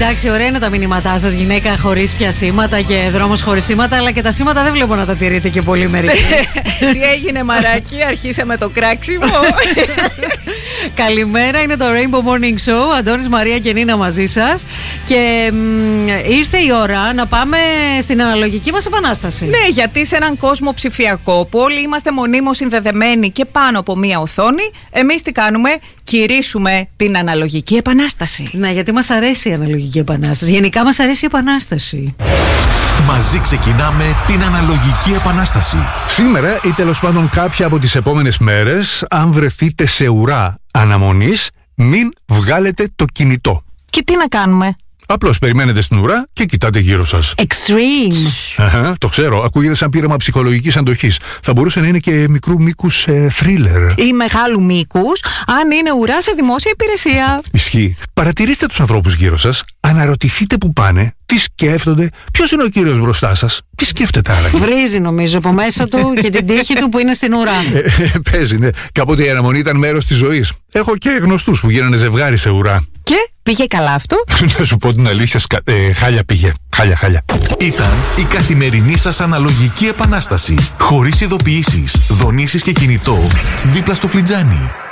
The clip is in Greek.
Εντάξει, ωραία είναι τα μηνύματά σας, γυναίκα χωρίς πια σήματα και δρόμος χωρίς σήματα, αλλά και τα σήματα δεν βλέπω να τα τηρείτε και πολύ μερικοί. Τι έγινε, μαράκι, αρχίσαμε το κράξιμο. Καλημέρα, είναι το Rainbow Morning Show. Αντώνης, Μαρία και Νίνα μαζί σας. Και ήρθε η ώρα να πάμε στην αναλογική μας επανάσταση. Ναι, γιατί σε έναν κόσμο ψηφιακό που όλοι είμαστε μονίμως συνδεδεμένοι και πάνω από μία οθόνη, εμείς τι κάνουμε? Κηρύσουμε την αναλογική επανάσταση. Ναι, γιατί μας αρέσει η αναλογική επανάσταση. Γενικά μας αρέσει η επανάσταση. Μαζί ξεκινάμε την αναλογική επανάσταση. Σήμερα ή τέλος πάντων κάποια από τις επόμενες μέρες, αν βρεθείτε σε ουρά αναμονής, μην βγάλετε το κινητό. Και τι να κάνουμε? Απλώς περιμένετε στην ουρά και κοιτάτε γύρω σας. Extreme. Το ξέρω, ακούγεται σαν πείραμα ψυχολογικής αντοχής. Θα μπορούσε να είναι και μικρού μήκους thriller. Ή μεγάλου μήκους, αν είναι ουρά σε δημόσια υπηρεσία. Ισχύει. Παρατηρήστε τους ανθρώπους γύρω σας, αναρωτηθείτε που πάνε, τι σκέφτονται, ποιος είναι ο κύριος μπροστά σας, τι σκέφτεται άραγε. Βρίζει νομίζω από μέσα του και την τύχη του που είναι στην ουρά. Παίζει, ναι. Κάποτε η αναμονή ήταν μέρος της ζωής. Έχω και γνωστούς που γίνανε ζευγάρι σε ουρά. Και πήγε καλά αυτό? Να σου πω την αλήθεια, χάλια πήγε. Χάλια. Ήταν η καθημερινή σας αναλογική επανάσταση. Χωρίς ειδοποιήσεις, δονήσεις και κινητό, δίπλα στο φλιτζάνι.